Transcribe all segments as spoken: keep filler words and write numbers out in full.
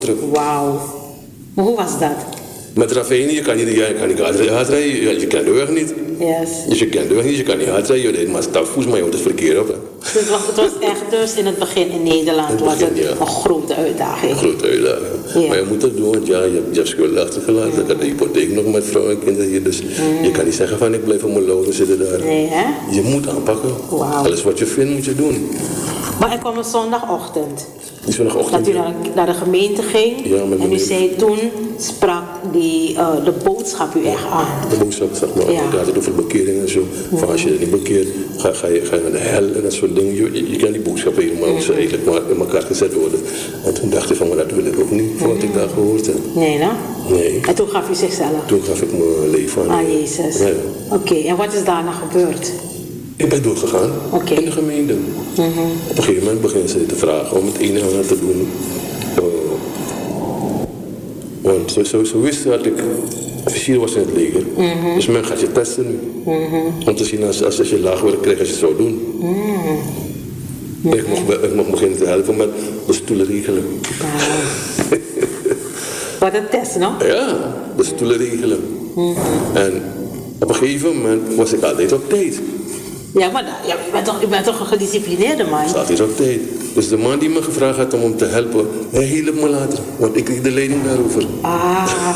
Wauw. Maar hoe was dat? Met ravijnen, je kan niet, je kan niet hard rijden, je, je kent de weg niet. Yes. Dus je kent de weg niet, je kan niet hard rijden, je rijdt maar stapvoets, maar je houdt het verkeer op. Hè. Dus het was, het was echt, dus in het begin in Nederland in het begin, was het ja. een grote uitdaging. Een grote uitdaging. Ja. Maar je moet het doen, want ja, je, je hebt schulden achtergelaten, ja. Je hebt de hypotheek nog met vrouwen en kinderen hier. Dus mm. je kan niet zeggen van ik blijf op mijn lauren zitten daar. Nee, hè? Je moet aanpakken. Wow. Alles wat je vindt moet je doen. Maar er kwam een zondagochtend. Die zondagochtend. Dat u naar, naar de gemeente ging. Ja, met en u zei toen sprak die, uh, de boodschap u echt aan. De boodschap zag maar. Ja. Ik had het over bekering en zo. Mm. Van als je het niet bekeert, ga, ga, je, ga je naar de hel en dat soort dingen. Je, je, je kan die boodschap helemaal mm. ze eigenlijk maar in elkaar gezet worden. En toen dacht ik van, maar dat wil ik ook niet, voor wat mm. ik daar gehoord heb. Nee, nou? Nee. En toen gaf u zichzelf? Toen gaf ik mijn leven aan. Ah, Jezus. Ja. Oké, okay. En wat is daarna gebeurd? Ik ben doorgegaan okay. in de gemeente. Mm-hmm. Op een gegeven moment beginnen ze te vragen om het een en ander te doen. Uh, want zo, zo, zo wisten dat ik officier was in het leger. Mm-hmm. Dus men gaat je testen nu. Mm-hmm. Om te zien als, als, als je laag werk krijgt als je het zou doen. Mm-hmm. Ik, mocht, ik mocht beginnen te helpen met de stoelen regelen. Wow. Wat een test, no? Ja, de stoelen regelen. Mm-hmm. En op een gegeven moment was ik altijd op tijd. Ja, maar ja, je, bent toch, je bent toch een gedisciplineerde man? Dat is op tijd. Dus de man die me gevraagd had om hem te helpen, hij hielp me later. Want ik kreeg de leiding daarover. Ah.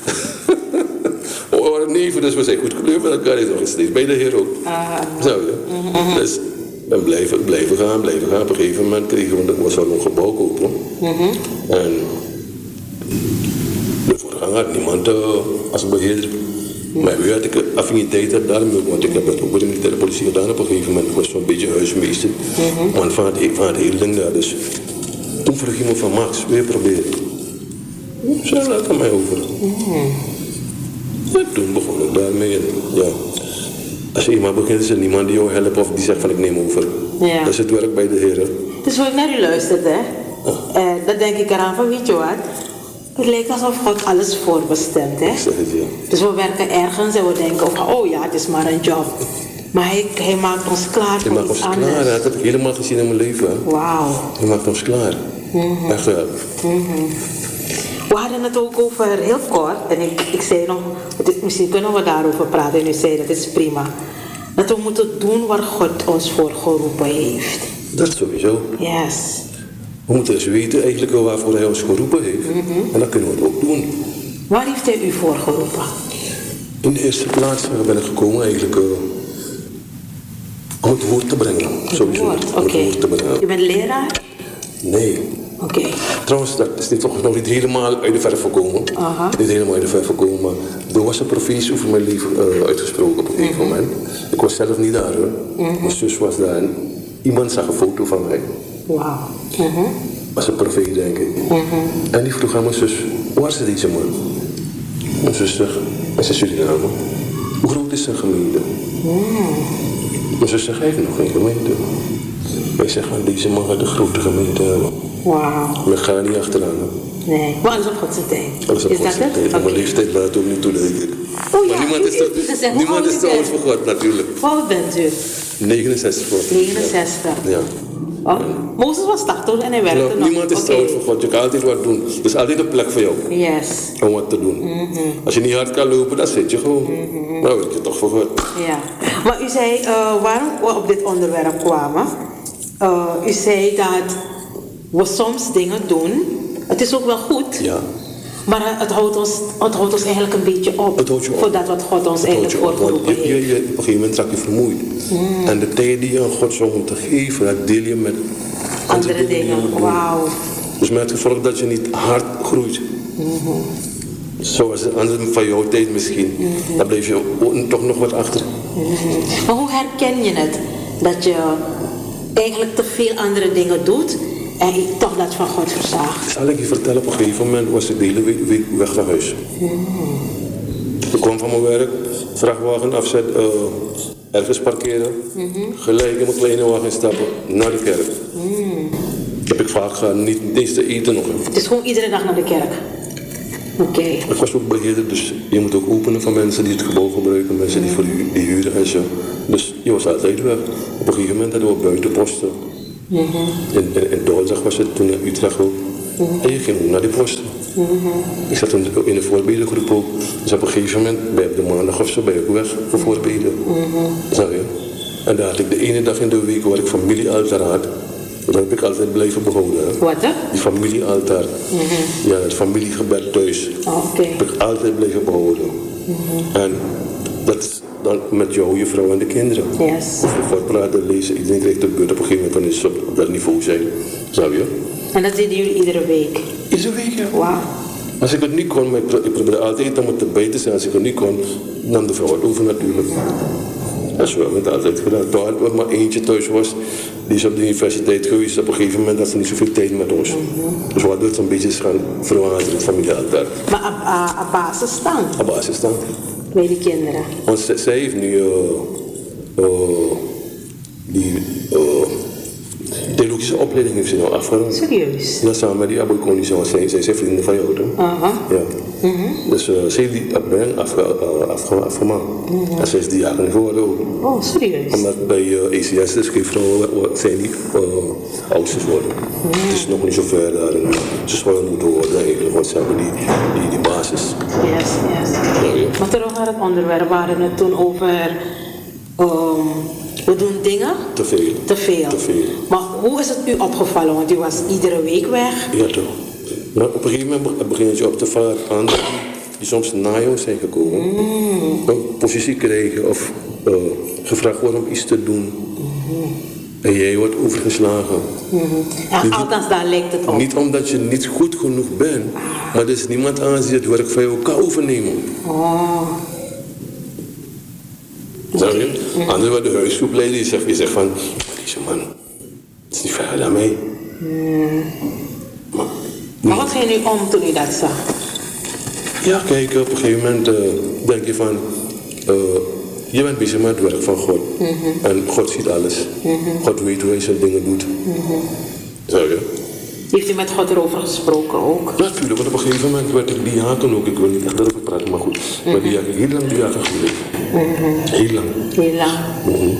We waren neven, dus we zijn goed gekleurd met elkaar. Hij is nog steeds bij de Heer ook. Ah. Zo, ja. Mm-hmm. Dus ik ben blijven, blijven gaan, blijven gaan. Op een gegeven moment kregen we een salon gebouw kopen. Mm-hmm. En de voorganger had niemand uh, als beheerder. Maar wie had ik affiniteit had daarmee ook, want ik heb dat ook bij de militaire politie gedaan op een gegeven moment. Ik was zo'n beetje huismeester, mm-hmm. man van het, van het hele ding daar. Dus toen vroeg iemand van Max, wil je proberen? Zo, laat aan mij over. Mm-hmm. Ja, toen begon ik daarmee. En, ja. Als je iemand begint, is er niemand die jou helpt of die zegt van ik neem over. Ja. Dat is het werk bij de heren. Dus hoe ik naar u luisterde, hè? Ah. Uh, dan denk ik eraan van, weet je wat? Het lijkt alsof God alles voorbestemt, hè? Ik zeg het, ja. Dus we werken ergens en we denken, oh, oh ja, het is maar een job. Maar hij, hij maakt ons klaar voor iets anders. Hij maakt ons klaar, dat heb ik helemaal gezien in mijn leven. Wauw. Hij maakt ons klaar. Mm-hmm. Echt wel. Mm-hmm. We hadden het ook over, heel kort, en ik, ik zei nog, misschien kunnen we daarover praten en u zei dat is prima. Dat we moeten doen waar God ons voor geroepen heeft. Dat sowieso. Yes. We moeten eens weten eigenlijk waarvoor hij ons geroepen heeft. Mm-hmm. En dan kunnen we het ook doen. Waar heeft hij u voor geroepen? In de eerste plaats ben ik gekomen eigenlijk uh, om het woord te brengen. Sowieso. Woord, oké. Okay. Het woord te brengen. U bent leraar? Nee. Oké. Okay. Trouwens, dat is niet, toch nog niet helemaal uit de verf gekomen. Uh-huh. Niet helemaal uit de verf gekomen. Maar er was een profetie over mijn leven uh, uitgesproken op een gegeven mm-hmm. moment. Ik was zelf niet daar hoor. Mm-hmm. Mijn zus was daar en iemand zag een foto van mij. Wauw. Mm-hmm. Was een profeet, denk ik. Mm-hmm. En die vroeg aan mijn zus, waar is deze man? Mijn zus zegt, hij is in Suriname. Hoe groot is zijn gemeente? Mm. Mijn zus zegt, hij heeft nog geen gemeente. Wij zeggen, deze man gaat een grote gemeente hebben. Wauw. We gaan niet achteraan. Nee, maar alles op God zijn tijd. Alles op is God zijn tijd. Okay. Mijn leeftijd laat ook niet toe, denk ik. Oh, ja, maar niemand is te, is niemand is te oud voor God, natuurlijk. Hoe oud bent u? negenenzestig. negenenzestig. Ja. Oh, Mozes was tachtig en hij werkte Klopt, nog. Niemand is te okay. oud voor God. Je kan altijd wat doen. Er is altijd een plek voor jou. Yes. Om wat te doen. Mm-hmm. Als je niet hard kan lopen, dan zit je gewoon. Mm-hmm. Nou werk je toch voor God. Ja. Maar u zei, uh, waarom we op dit onderwerp kwamen. Uh, u zei dat we soms dingen doen. Het is ook wel goed. Ja. Maar het houdt, ons, het houdt ons eigenlijk een beetje op. Het houdt je op. Voor dat wat God ons het eigenlijk voorgeroepen heeft. Je, je, je, op een gegeven moment raak je vermoeid. Mm. En de tijd die je aan God zou moeten geven, dat deel je met andere, andere dingen. dingen. Wauw. Dus met het gevolg dat je niet hard groeit. Mm-hmm. Zoals de anderen van jouw tijd misschien. Mm-hmm. Dan blijf je toch nog wat achter. Mm-hmm. Maar hoe herken je het? Dat je eigenlijk te veel andere dingen doet en je toch dat van God verzaagt? Zal ik je vertellen, op een gegeven moment was ik de hele week weg naar huis. Mm-hmm. Ik kwam van mijn werk, vrachtwagen afzet, uh, ergens parkeren, mm-hmm. gelijk in mijn kleine wagen stappen, naar de kerk. Mm. Dat heb ik vaak gedaan, niet eens te eten nog. Het is gewoon iedere dag naar de kerk? Oké. Okay. Ik was ook beheerder, dus je moet ook openen van mensen die het gebouw gebruiken, mensen die, voor u, die huren en zo. Dus je was altijd weg. Op een gegeven moment hadden we buitenposten. Mm-hmm. In, in, in Dordrecht was het, toen in Utrecht ook. Mm-hmm. En je ging ook naar die posten. Mm-hmm. Ik zat in de, in de voorbeeldengroep ook. Dus op een gegeven moment, bij de maandag of zo, ben ik weg voor voorbeden. Mm-hmm. Zag je? En daar had ik de ene dag in de week waar ik familiealtaar had. Dat heb ik altijd blijven behouden. Hè? Wat hè? Die familiealtaar. Mm-hmm. Ja, het familiegebed thuis. Oh, okay. Heb ik altijd blijven behouden. Mm-hmm. En dat is dan met jou, je vrouw en de kinderen. Yes. Of voor praten, lezen, iedereen krijgt de beurt op een gegeven moment van is op, op dat niveau zijn. Zou je? En dat deden jullie iedere week? Iedere week, ja. Wauw. Als ik het niet kon, maar ik, pro- ik probeerde altijd om het erbij te zijn. Als ik het niet kon, nam de vrouw het over natuurlijk. Dat is wel met altijd gedaan. Toen er maar eentje thuis was, die is op de universiteit geweest. Op een gegeven moment had ze niet zoveel tijd met ons. Mm-hmm. Dus we hadden het een beetje gaan verwateren, het familiealtaar. Maar op, op basisstand? Op basisstand. Bij die kinderen? Want zij, zij heeft nu uh, uh, die uh, theologische opleiding heeft ze nou afgerond. Serieus? Ja, samen met die Aboy-Condition. Zij, zij zijn vrienden van jou, toch? Aha. Ja. Mm-hmm. Dus uh, ze heeft die opleiding afge, uh, afge, afgemaakt. Mm-hmm. En zij is diaken geworden ook. Oh, serieus? Omdat bij uh, E C S, dus geen vrouwen, uh, zijn die uh, ouders worden. Mm-hmm. Het is nog niet zo ver daar. En ze zullen moeten worden eigenlijk, want ze hebben die, die, die basis. Yes, yes. Ja, ja. Maar terug naar het onderwerp, we hadden het toen over... Um, we doen dingen? Te veel. Te veel. Te veel. Maar hoe is het u opgevallen? Want u was iedere week weg. Ja, toch. Maar op een gegeven moment begin je op te vallen aan die soms na jou zijn gekomen. Mm. Een positie krijgen of uh, gevraagd worden om iets te doen. Mm-hmm. En jij wordt overgeslagen. Mm-hmm. Ja, niet, althans, daar lijkt het op. Niet omdat je niet goed genoeg bent, maar er is niemand aan die het werk van jou kan overnemen. Oh. Snap je? Mm. Anders wordt de huisgroepleider die zegt, die zegt van, deze man, het is niet verder dan mij. Mm. Maar, maar wat ging u om toen u dat zag? Ja, kijk, op een gegeven moment uh, denk je van, uh, je bent bezig met het werk van God. Mm-hmm. En God ziet alles. Mm-hmm. God weet hoe hij zijn dingen doet. Mm-hmm. Zo je? Heeft u met God erover gesproken ook? Natuurlijk, want op een gegeven moment werd ik diaken ook. Ik wil niet echt erover praten, maar goed. Mm-hmm. Maar diaken, heel lang diaken geweest. Mm-hmm. Heel lang. Heel lang. Mm-hmm.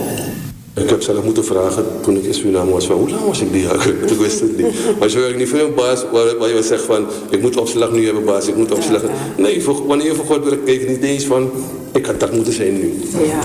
Ik heb zelf moeten vragen toen ik in Suriname was van hoe lang was ik diaken? Ik wist het niet. Maar zo werk ik niet voor een baas waar, waar je zegt van ik moet opslag nu hebben baas, ik moet opslag. Nee, voor, wanneer je voor God werkt, kijk ik niet eens van ik had dat moeten zijn nu. Ja.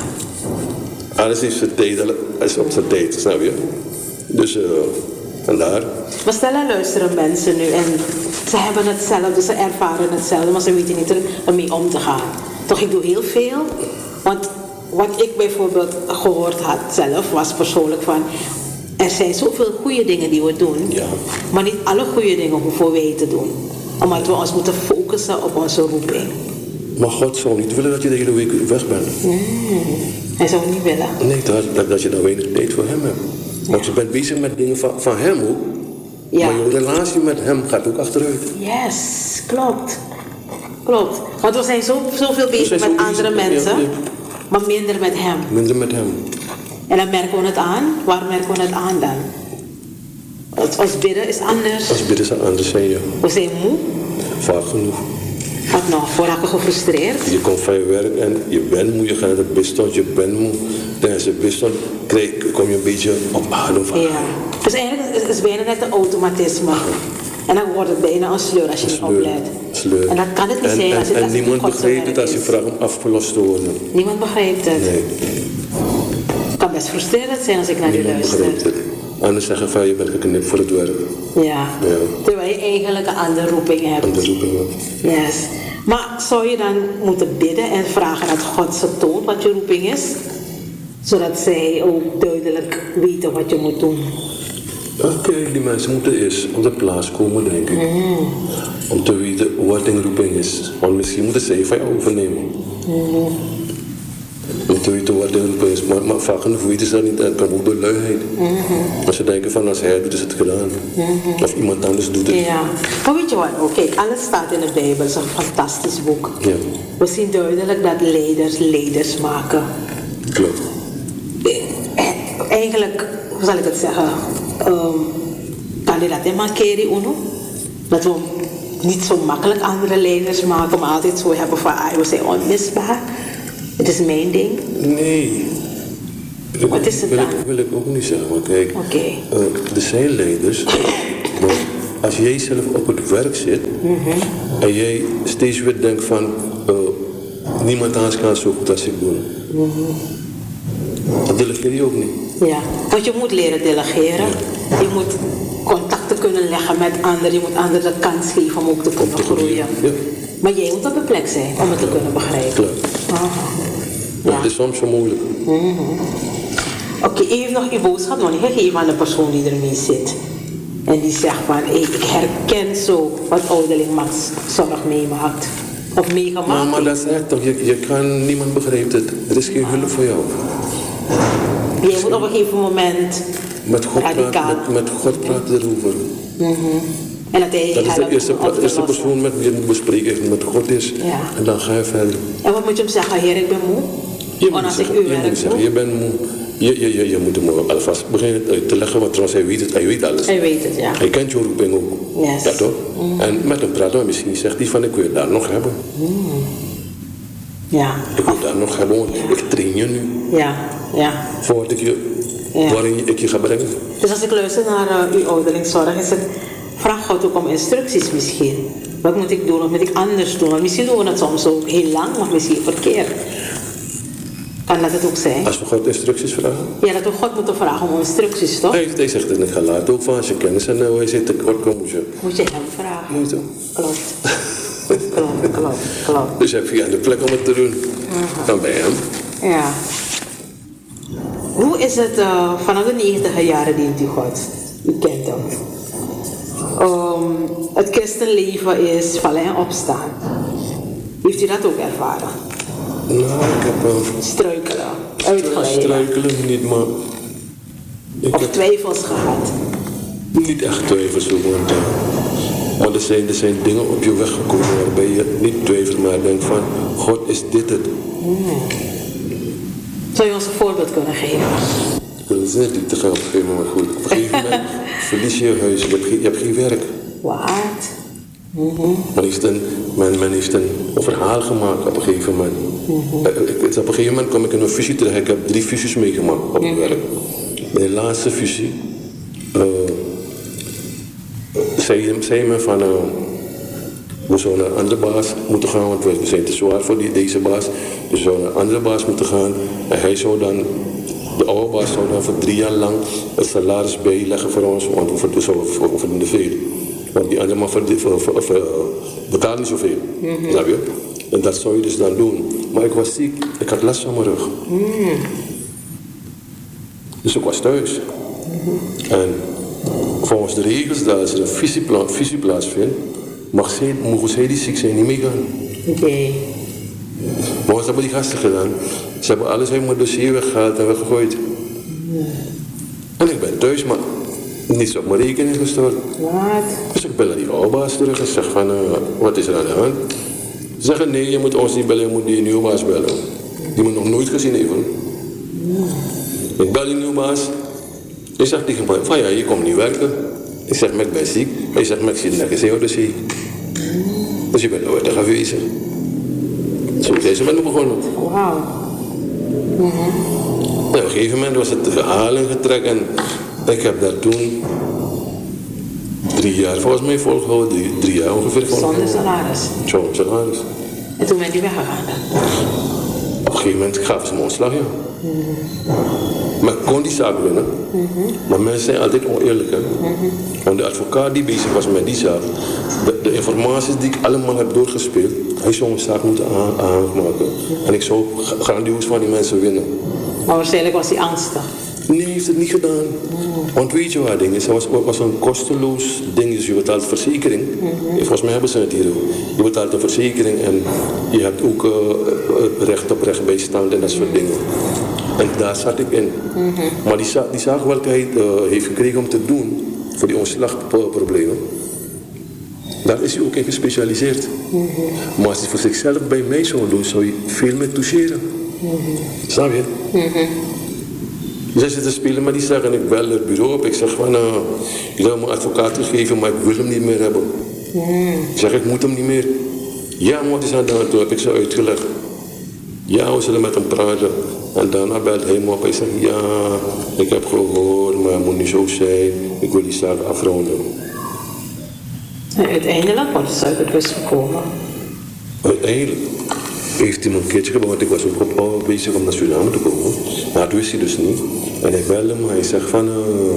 Alles heeft zijn tijd, is op zijn tijd, snap je? Dus uh, vandaar. Maar stellen luisteren mensen nu en ze hebben hetzelfde, ze ervaren hetzelfde, maar ze weten niet ermee om te gaan. Toch, ik doe heel veel, want wat ik bijvoorbeeld gehoord had zelf, was persoonlijk van... Er zijn zoveel goede dingen die we doen, ja. Maar niet alle goede dingen hoeven wij te doen. Omdat we ons moeten focussen op onze roeping. Maar God zou niet willen dat je de hele week weg bent. Mm, hij zou niet willen. Nee, dat, dat, dat je dan weinig tijd voor hem hebt. Want ja. Je bent bezig met dingen van, van hem ook. Ja. Maar je relatie met hem gaat ook achteruit. Yes, klopt. Klopt. Want we zijn zo, zoveel bezig met zo andere bezig, mensen. Ja, ja. Maar minder met hem. Minder met hem. En dan merken we het aan. Waar merken we het aan dan? Ons, ons bidden is anders. Ons bidden is anders, zijn je. We zijn moe. Vaak genoeg. Wat nog? We raken gefrustreerd. Je komt van je werk en je bent moe. Je gaat naar de bidstond, je bent moe. Tijdens de bidstond kom je een beetje op adem van. Ja. Dus eigenlijk is het bijna net een automatisme. En dan wordt het bijna een sleur als je niet oplet. Sleur. En dat kan het niet en, zijn en, als het En als niemand het begrijpt het als je vraagt om afgelost te worden. Niemand begrijpt het. Nee. Het kan best frustrerend zijn als ik naar niemand je luister. Niemand begrijpt het. Anders zeggen van je bent geknipt voor het werk. Ja. ja. Terwijl je eigenlijk een andere roeping hebt. Andere roeping hebt. Yes. Maar zou je dan moeten bidden en vragen dat God ze toont wat je roeping is? Zodat zij ook duidelijk weten wat je moet doen. Oké, okay, die mensen moeten eerst op de plaats komen, denk ik. Mm. Om te weten wat een roeping is. Want misschien moeten zij van je overnemen. Mm. Om te weten wat een roeping is. Maar, maar vaak genoeg weten ze dat niet. En kan ook door luiheid. Mm-hmm. Als ze denken van als hij het doet, is het gedaan. Mm-hmm. Of iemand anders doet het. Ja. Maar weet je wat? Oh, kijk, alles staat in de Bijbel. Het is een fantastisch boek. Ja. We zien duidelijk dat leiders leiders maken. Klopt. Eigenlijk, hoe zal ik het zeggen? Um, kandidaten makeri uno. Dat we niet zo makkelijk andere leiders maken, maar altijd zo hebben van, ah, we zijn onmisbaar. Het is mijn ding. Nee. Wat is het wil dan? Ik, wil ik ook niet zeggen, maar kijk, okay. uh, er zijn leiders, maar als jij zelf op het werk zit mm-hmm. en jij steeds weer denkt van uh, niemand anders kan zo goed als ik doe. Mm-hmm. Dat delegeer je ook niet. Ja, want je moet leren delegeren. Ja. Je moet contacten kunnen leggen met anderen. Je moet anderen de kans geven om ook te kunnen groeien. Ja. Maar jij moet op de plek zijn om het te kunnen begrijpen. Klaar. Ja. Ja. Dat is soms zo moeilijk. Mm-hmm. Oké, okay, even nog uw boodschap nog niet gegeven aan de persoon die ermee zit. En die zegt van, hey, ik herken zo wat ouderling Max zorg meemaakt. Of meegemaakt. Maar, maar dat is echt toch, je, je kan, niemand begrijpt het. Er is geen ja. hulp voor jou. Je moet op een gegeven moment met God praten, met, met God praten erover. Mm-hmm. En dat, hij dat is de eerste, de eerste persoon met wie je moet bespreken, met God is. Ja. En dan ga je verder. En wat moet je hem zeggen? Heer, ik ben moe. Je moet, zeggen, je moet zeggen, je bent moe. Je, je, je, je moet hem alvast beginnen uit te leggen, want trouwens hij weet het, hij weet alles. Hij weet het, ja. Hij kent je roeping ook. Yes. Ja toch? Mm. En met hem praten, misschien zegt hij van ik wil je daar nog hebben. Mm. Ja. Ik wil daar nog hebben, want ik train je nu. Ja, ja. Voordat ik je, ja. waarin ik je ga brengen. Dus als ik luister naar uh, uw ouderlingszorg, is het, vraag God ook om instructies misschien. Wat moet ik doen, of moet ik anders doen? Want misschien doen we het soms ook heel lang, of misschien verkeerd. Kan dat het ook zijn? Als we God instructies vragen? Ja, dat we God moeten vragen om instructies, toch? Hij, hij zegt in het gelaat ook van als je kennis en uh, hij zit tekort komt, moet je... Moet je hem vragen. Moet je. Klopt. klopt, klopt, klopt. Dus heb je aan de plek om het te doen, uh-huh. dan bij hem. Ja. Hoe is het uh, vanaf de negentiger jaren dient u God? U kent hem. Um, het christenleven is vallen en opstaan. Heeft u dat ook ervaren? Nou, ik heb... Uh, struikelen, uitglijden. Struikelen niet, maar... Of heb twijfels gehad? Niet echt twijfels, want... Uh, maar er zijn, er zijn dingen op je weg gekomen waarbij je niet twijfelt, maar denkt van... God, is dit het? Hmm. Zou je ons een voorbeeld kunnen geven? Ik wil het niet te gaan op een gegeven moment goed. Op een gegeven moment verlies je je huis, je hebt geen, je hebt geen werk. Wat? Mm-hmm. Men, heeft een, men, men heeft een verhaal gemaakt op een gegeven moment. Mm-hmm. Ik, op een gegeven moment kwam ik in een fusie terecht. Ik heb drie fusies meegemaakt op mijn mm-hmm. werk. Bij de laatste fusie uh, zei, zei men van uh, we zouden naar een andere baas moeten gaan, want we zijn te zwaar voor die, deze baas. Dus we zouden naar een andere baas moeten gaan en hij zou dan, de oude baas zou dan voor drie jaar lang het salaris bijleggen voor ons, want we verdienen veel. Want die andere man betaalt niet zoveel, mm-hmm. snap je? En dat zou je dus dan doen. Maar ik was ziek, ik had last van mijn rug. Mm. Dus ik was thuis. Mm-hmm. En volgens de regels, dat als er een fusie, fusie plaatsvindt, mag zij, mogen zij die ziek zijn niet meegaan. Oké. Okay. Maar wat hebben die gasten gedaan? Ze hebben alles uit mijn dossier weggehaald en weggegooid. Mm. En ik ben thuis, maar niets op mijn rekening gestort. Wat? Dus ik bel naar die oude baas terug en zeg van, uh, wat is er aan de hand? Ze zeggen, nee, je moet ons niet bellen, je moet die nieuwe baas bellen. Die moet nog nooit gezien hebben. Mm. Ik bel die nieuwe baas. Ik zeg tegen hem, van ja, je komt niet werken. Ik zeg, maar ik ben ziek. Hij zegt, maar ik zit nergens in jouw dossier. Mm. Dus je bent nooit weg afwezig. Zo is deze man begonnen. Wauw. Mm-hmm. Nou, op een gegeven moment was het verhaal ingetrekt en ik heb daar toen drie jaar volgens mij volgehouden, drie, drie jaar ongeveer volgehouden. Zonder salaris? Zonder salaris. En toen bent u weggegaan? Op een gegeven moment gaven ze me ontslag, ja. Mm-hmm. Maar ik kon die zaak winnen. Mm-hmm. Maar mensen zijn altijd oneerlijk, hè. Mm-hmm. Want de advocaat die bezig was met die zaak, de, de informaties die ik allemaal heb doorgespeeld, hij zou een zaak moeten aan, aanmaken. Mm-hmm. En ik zou grandioos van die mensen winnen. Maar waarschijnlijk was hij angstig. Nee, hij heeft het niet gedaan. Mm. Want weet je wat ding is? Het was, was een kosteloos ding. Dus je betaalt verzekering. Mm-hmm. Volgens mij hebben ze het hier ook. Je betaalt een verzekering en je hebt ook uh, recht op rechtbijstand en dat soort mm-hmm. dingen. En daar zat ik in. Mm-hmm. Maar die, die zaak wat hij uh, heeft gekregen om te doen voor die ontslagproblemen, daar is hij ook in gespecialiseerd. Mm-hmm. Maar als hij voor zichzelf bij mij zou doen, zou hij veel meer toucheren. Mm-hmm. Snap je? Mm-hmm. Zij zitten spelen met die zaak en ik bel het bureau op. Ik zeg van, uh, ik heb mijn advocaat gegeven, maar ik wil hem niet meer hebben. Mm. Ik zeg, ik moet hem niet meer. Ja, maar wat is aan de hand? Toen heb ik ze uitgelegd. Ja, we zullen met hem praten. En daarna belt hij me op. Hij zegt, ja, ik heb gehoord, maar het moet niet zo zijn. Ik wil die zaak afronden. En uiteindelijk wordt het Zuiderkust gekomen. Uiteindelijk heeft hij me een keertje gebeld, want ik was ook op, op bezig om naar Suriname te komen. Maar dat wist hij dus niet. En ik belde hem, hij zegt van, uh,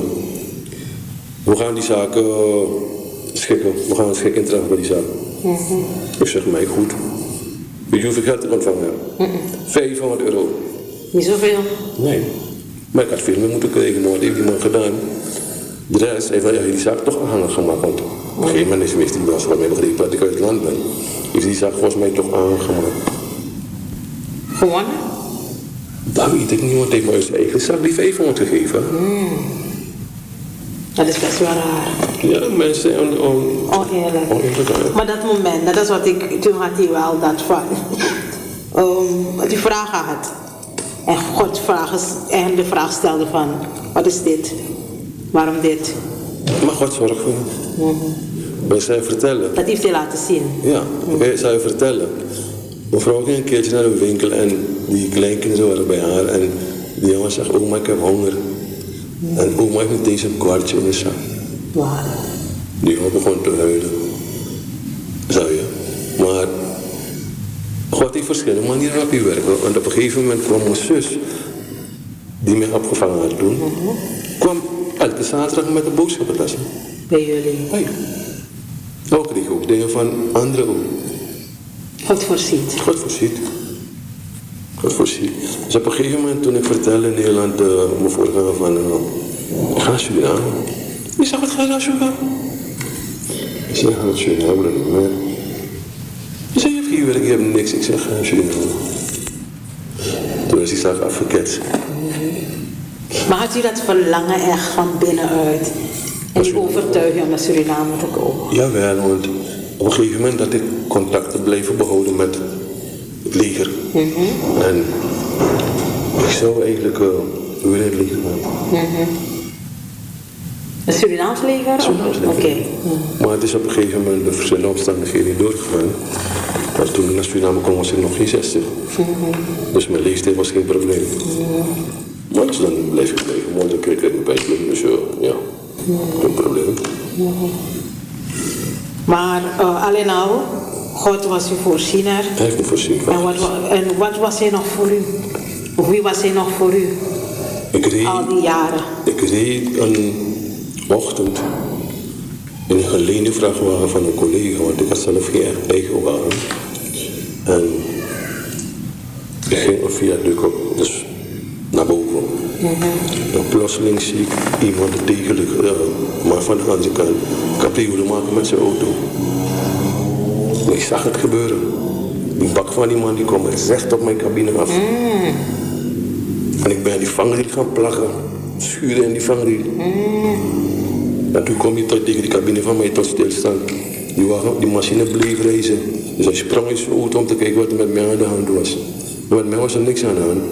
we gaan die zaken uh, schikken. We gaan een schikking treffen bij die zaak. Mm-hmm. Ik zeg, mij goed. Weet je hoeveel geld ik ontvangen heb? Mm-mm. vijfhonderd euro. Niet zoveel? Nee. Maar ik had veel meer moeten krijgen, maar wat heeft die man gedaan? De rest heeft hij die zaak toch aanhangig gemaakt. Want op een gegeven moment wist hij wel van mij begrepen dat ik uit het land ben. Heeft die zaak volgens mij toch aangemaakt. Gewonnen? Dat weet ik niet, want hij heeft mij zijn eigen zaak die vijfhonderd gegeven. Mm. Dat is best wel raar. Ja, mensen zijn on, on, oneerlijk. oneerlijk. Maar dat moment, dat is wat ik, toen had hij wel dat van. Um, dat hij vragen had. En God vragen, en de vraag stelde van, wat is dit? Waarom dit? Maar God zorgt voor je. Mm-hmm. Maar zou je vertellen? Dat heeft hij laten zien. Ja, mm-hmm. Ik zou je vertellen. Mevrouw ging een keertje naar een winkel en die kleinkinderen waren bij haar. En die jongen zegt, oma, ik heb honger. Mm-hmm. En oma heeft meteen een kwartje in de zak. Wow. Die jongen begon te huilen. Zou je? Maar God heeft verschillende manieren op je werken. Want op een gegeven moment kwam mijn zus, die mij opgevangen had toen, mm-hmm. kwam elke zaterdag met een boodschappentas. Bij jullie? Hey. Ook kreeg ook dingen van anderen ook. God voorziet. God voorziet. God voorziet. Dus op een gegeven moment toen ik vertelde in Nederland, uh, mijn voorganger van, uh, ik ga naar Suriname. Die zei, wat ga je naar Suriname? Ik zei, ik ga naar Suriname, dat niet meer. Die zei, je hebt hier werk, je hebt niks. Ik zeg, ga naar Suriname. Toen is die zaak afgeketst. Maar had u dat verlangen echt van binnenuit? En die overtuiging om naar Suriname te komen? Jawel, want op een gegeven moment dat ik contacten bleef behouden met het leger. Mm-hmm. En ik zou eigenlijk uh, weer in het leger gaan. Mm-hmm. Een Surinaams leger? Surinaams leger. Oké. Okay. Mm. Maar het is op een gegeven moment de verschillende omstandigheden doorgegaan. Maar toen ik naar Suriname kwam was ik nog geen zestig. Mm-hmm. Dus mijn leeftijd was geen probleem. Mm-hmm. Maar dus dan bleef ik blijven, want dan kreeg ik een beetje, dus uh, ja, mm-hmm. geen probleem. Mm-hmm. Maar uh, alleen al, God was uw voorziener. Hij heeft me voorzien. En wat, en wat was hij nog voor u? Of wie was hij nog voor u? Ik reed, al die jaren. Ik reed een ochtend in een geleende vrachtwagen van een collega, want ik had zelf geen eigen wagen. En ik ging een viaduct op, dus naar boven. Mm-hmm. En plotseling zie ik iemand degelijk, uh, maar van de andere kant, capriolen maken met zijn auto. En ik zag het gebeuren. Die bak van die man die kwam recht op mijn cabine af. Mm. En ik ben die vangrail gaan plaggen, schuren in die vangrail. Mm. En toen kwam hij tot tegen die cabine van mij tot stilstaan. Die, wagen, die machine bleef reizen. Dus hij sprong in zijn auto om te kijken wat er met mij aan de hand was. Maar met mij was er niks aan de hand.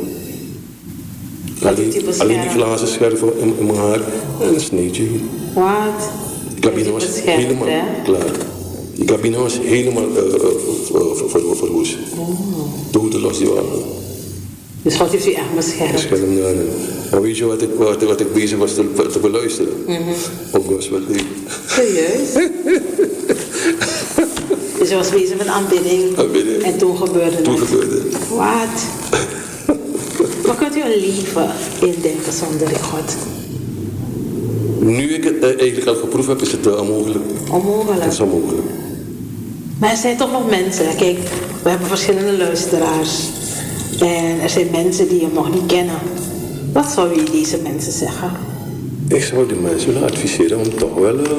Alleen, alleen die glazen scherven in, in mijn haar en een sneetje. Wat? De cabine was helemaal klaar. Die cabine was helemaal uh, verwoest. De hoeden los die waren. Dus God heeft u echt beschermd? Beschermd, ja. Maar weet je wat ik, wat, wat ik bezig was te, te beluisteren? Mm-hmm. Op gospel. Serieus? Dus je was bezig met aanbidding. Aanbidding. En toen gebeurde Toen het. gebeurde het. Wat? Maar kunt u een leven indenken zonder God? Nu ik het uh, eigenlijk al geproefd heb, is het uh, onmogelijk. Onmogelijk? Het is onmogelijk. Maar er zijn toch nog mensen. Kijk, we hebben verschillende luisteraars. En er zijn mensen die hem nog niet kennen. Wat zou u deze mensen zeggen? Ik zou die mensen willen adviseren om toch wel uh,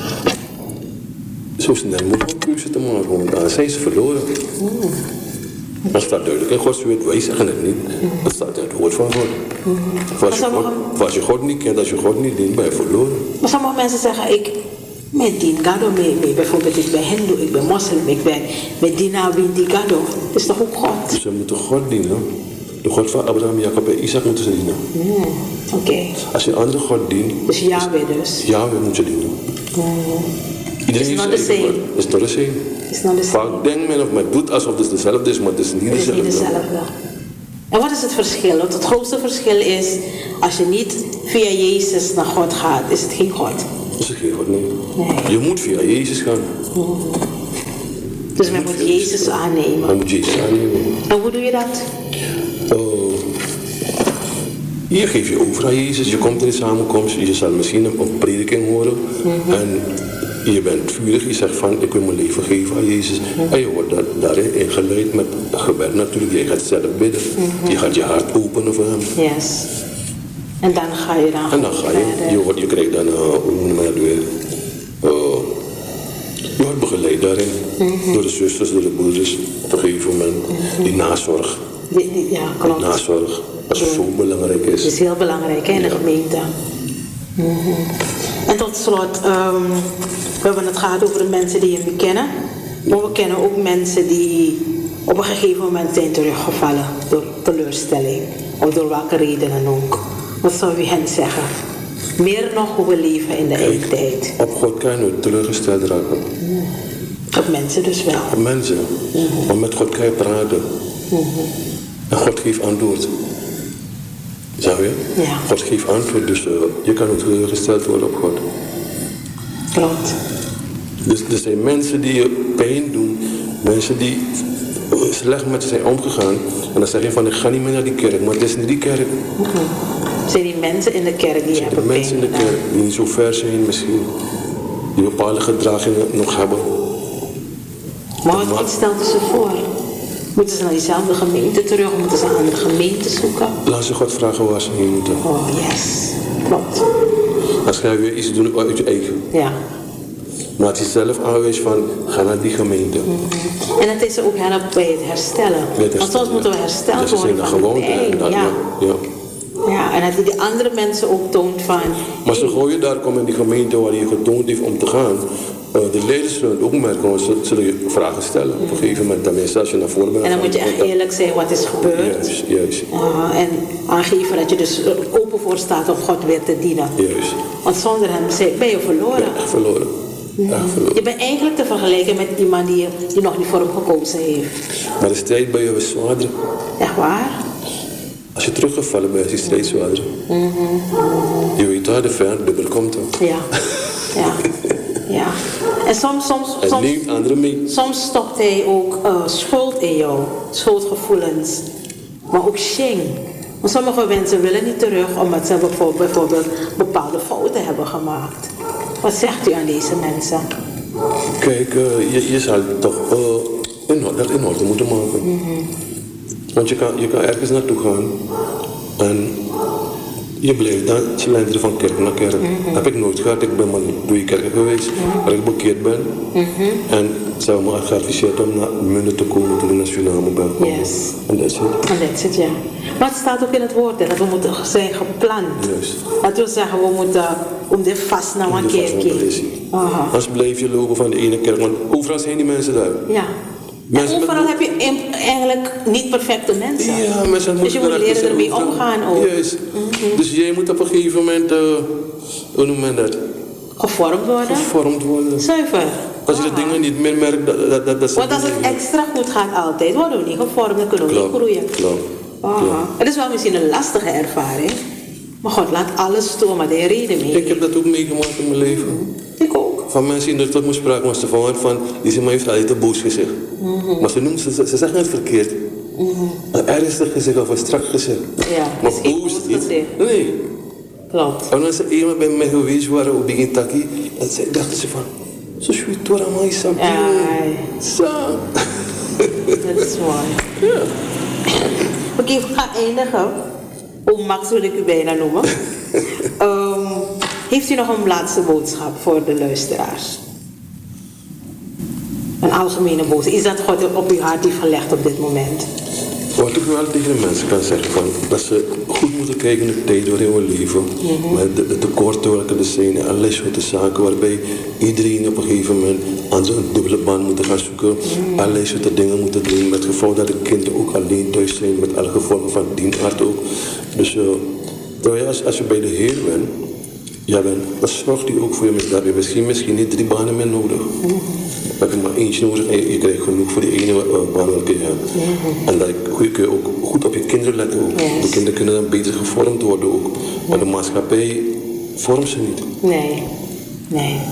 zo snel mogelijk keuze te maken. Want dan zijn ze verloren. Mm. Dat staat duidelijk in Gods woord. Wij zeggen het niet. Mm. Dat staat in het woord van God. Mm. Als, je God als je God niet kent, als je God niet dient, ben je verloren. Maar sommige mensen zeggen, ik met dien gado mee, mee. Bijvoorbeeld, ik ben hindoe, ik ben moslim, ik ben met dina win die gado. Dat is toch ook God? Dus ze moeten God dienen. De God van Abraham, Jacob en Isaac moeten ze dienen. Mm. Oké. Okay. Als je andere God dient... Dus Yahweh dus? Yahweh moet je dienen. Mm. Iedereen is not the same. Het is not the same. It's not the same. Vaak denkt men of men doet alsof het dezelfde is, maar het is niet het dezelfde. Het is niet dezelfde. En wat is het verschil? Want het grootste verschil is, als je niet via Jezus naar God gaat, is het geen God. Is het geen God, nee. Nee. Je moet via Jezus gaan. Mm-hmm. Dus men moet Jezus aannemen. Men moet Jezus aannemen. En hoe doe je dat? Uh, hier geef je over aan Jezus. Je komt in de samenkomst. Je zal misschien een, een prediking horen. Mm-hmm. En je bent vurig. Je zegt van, ik wil mijn leven geven aan Jezus. Mm-hmm. En je wordt da- daarin ingeleid met gebed natuurlijk. Je gaat zelf bidden. Mm-hmm. Je gaat je hart openen voor hem. Yes. En dan ga je dan En dan ga je. Je, wordt, je krijgt dan, uh, hoe noem je dat weer? Uh, je wordt begeleid daarin. Mm-hmm. Door de zusters, door de broeders. Op een gegeven moment. Mm-hmm. Die nazorg. Die, die, ja, klopt. Die nazorg. Dat is zo belangrijk is. Dat is heel belangrijk hè, in de ja. gemeente. Mm-hmm. En tot slot, um, we hebben het gehad over de mensen die je niet kennen. Maar we kennen ook mensen die op een gegeven moment zijn teruggevallen door teleurstelling. Of door welke redenen ook. Wat zou u hen zeggen? Meer nog hoe we leven in de eindtijd. Op God kan je nooit teleurgesteld raken. Mm. Op mensen dus wel. Op mensen. Mm-hmm. Maar met God kan je praten. Mm-hmm. En God geeft antwoord. Zou je? Ja. God geeft antwoord, dus uh, je kan niet teleurgesteld worden op God. Klopt. Dus er zijn mensen die je pijn doen. Mensen die slecht met je zijn omgegaan. En dan zeg je van, ik ga niet meer naar die kerk. Maar het is niet die kerk. Mm-hmm. Zijn die mensen in de kerk die hebben pijn? Mensen in de kerk die niet zo ver zijn misschien. Die bepaalde gedragingen nog hebben. Maar wat, wat stelt u ze voor? Moeten ze naar diezelfde gemeente terug? Of moeten ze een andere gemeente zoeken? Laat ze God vragen waar ze heen moeten. Oh, yes. Klopt. Dan ga je weer iets doen uit je eigen. Ja. Maar het is zelf aanwijs van, ga naar die gemeente. Mm-hmm. En het is ook helpt bij het herstellen. herstellen. Want soms moeten we hersteld ja, worden van gewoon, de pijn. ja. Ja. Ja. Ja, en dat die andere mensen ook toont van... Maar ze gooien daar komen in die gemeente waar je getoond heeft om te gaan. Uh, de leiders zullen het ook merken, ze zullen je vragen stellen. Op een gegeven moment, tenminste als je naar voren bent. En dan moet je echt eerlijk zijn wat is gebeurd. Juist, juist. Uh, en aangeven dat je dus open voor staat om God weer te dienen. Juist. Want zonder hem ben je verloren. Ja, echt verloren. Mm-hmm. Echt verloren. Je bent eigenlijk te vergelijken met iemand die, die nog niet voor hem gekozen heeft. Maar de strijd bij je is zwaarder. Echt waar? Als je teruggevallen bent, is die strijd zwaarder. Mm-hmm. Je weet daar, de vijand dubbel komt er. Ja, ja, ja. En soms, soms, en soms, neemt anderen mee. soms stopt hij ook uh, schuld in jou, schuldgevoelens, maar ook shame. Want sommige mensen willen niet terug omdat ze bijvoorbeeld, bijvoorbeeld bepaalde fouten hebben gemaakt. Wat zegt u aan deze mensen? Kijk, uh, je, je zal toch uh, in, dat in orde moeten maken. Mm-hmm. Want je kan, je kan ergens naartoe gaan en je blijft dan slenteren van kerk naar kerk. Mm-hmm. Dat heb ik nooit gehad. Ik ben maar door je kerken geweest, mm-hmm. waar ik bekeerd ben. Mm-hmm. En ze hebben me geadviseerd om naar Munden te komen toen de nationale ben komen. Yes. En dat is het. En dat is het, ja. Maar het staat ook in het woord, hè, dat we moeten zijn gepland. Juist. Dat wil zeggen, we moeten om dit vast naar een kerkje. Anders blijf je lopen van de ene kerk, want overal zijn die mensen daar. Ja. En overal met... heb je eigenlijk niet perfecte mensen. Ja, mensen dus je moet leren ermee omgaan ook. Juist. Mm-hmm. Dus jij moet op een gegeven moment, uh, hoe noem je dat? Gevormd worden. Gevormd worden. Zuiver. Als je de dingen niet meer merkt, dat, dat, dat, dat want als het extra goed gaat altijd, worden we niet gevormd, dan kunnen we niet groeien. Klopt. Klopt. Het is wel misschien een lastige ervaring. Maar God laat alles toe, maar de reden mee. Ik heb dat ook meegemaakt in mijn leven. Mm-hmm. Ik ook. Van mensen die er tot me spraken, was de van, van die zei, maar heeft altijd een boos gezicht. Mm-hmm. Maar ze, noemen, ze, ze zeggen het verkeerd. Mm-hmm. Een ernstig gezicht of een strak gezicht. Ja, maar boos, boos niet. Nee. Klopt. En als ze eenmaal bij mij geweest waren op die Taki, dan dachten ze van, zo sweet, door aan mij, Sam. Zo. Dat is mooi. Ja. Oké, okay, we gaan eindigen. Oh, Max wil ik u bijna noemen. um, heeft u nog een laatste boodschap voor de luisteraars? Een algemene boodschap. Is dat God op uw hart heeft gelegd op dit moment? Wat ik wel tegen de mensen kan zeggen, van, dat ze goed moeten kijken naar de tijd waarin we leven. Mm-hmm. Met de, de tekorten welke er zijn en allerlei soorten zaken waarbij iedereen op een gegeven moment aan zo'n dubbele band moet gaan zoeken. Mm-hmm. Allerlei soorten dingen moeten doen met het geval dat de kinderen ook alleen thuis zijn met alle gevolgen van dien aard ook. Dus uh, als, als je bij de Heer bent, ja, dan, dan zorgt hij ook voor je. Dan heb je misschien, misschien niet drie banen meer nodig. Mm-hmm. Dan heb je maar eentje nodig en je, je krijgt genoeg voor die ene uh, baan welke je hebt. Mm-hmm. En dan kun je ook goed op je kinderen letten ook. Yes. De kinderen kunnen dan beter gevormd worden ook. Mm-hmm. Maar de maatschappij vormt ze niet. Nee, nee.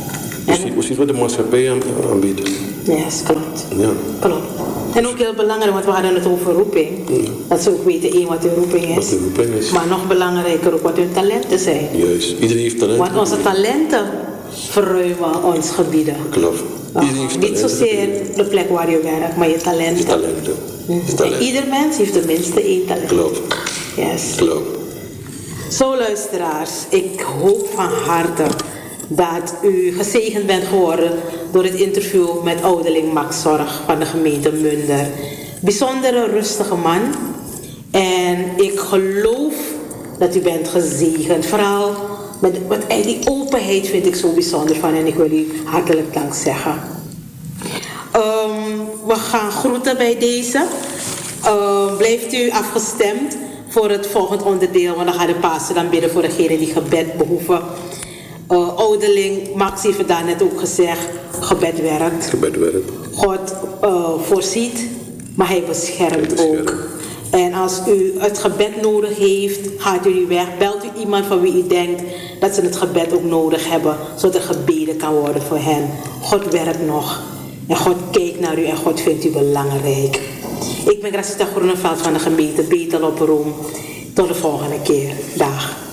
Je ziet, je ziet wat de maatschappij aan, aanbiedt. Ja, yes, klopt. Ja. Klopt. En ook heel belangrijk, want we hadden het over roeping. Ja. Dat ze ook weten, één, wat hun roeping is. Wat hun roeping is. Maar nog belangrijker ook wat hun talenten zijn. Juist, iedereen heeft talenten. Want onze talenten verruimen ons gebieden. Klopt. Iedereen heeft talenten. Niet zozeer de plek waar je werkt, maar je talenten. Je talenten. Mm. Je talenten. Ieder mens heeft tenminste één talent. Klopt. Yes. Klopt. Zo luisteraars, ik hoop van harte dat u gezegend bent geworden door het interview met ouderling Max Zorg van de gemeente Munder. Bijzondere rustige man. En ik geloof dat u bent gezegend. Vooral met, met die openheid vind ik zo bijzonder van en ik wil u hartelijk dank zeggen. Um, we gaan groeten bij deze. Uh, blijft u afgestemd voor het volgende onderdeel, want dan gaat de pastor dan bidden voor degenen die gebed behoeven. Uh, ouderling, Max heeft daar net ook gezegd, gebed werkt. Gebed werkt. God uh, voorziet, maar hij beschermt, hij beschermt ook. En als u het gebed nodig heeft, gaat u die weg. Belt u iemand van wie u denkt dat ze het gebed ook nodig hebben, zodat er gebeden kan worden voor hen. God werkt nog. En God kijkt naar u en God vindt u belangrijk. Ik ben Gracita Groeneveld van de gemeente Betel op Roem. Tot de volgende keer. Dag.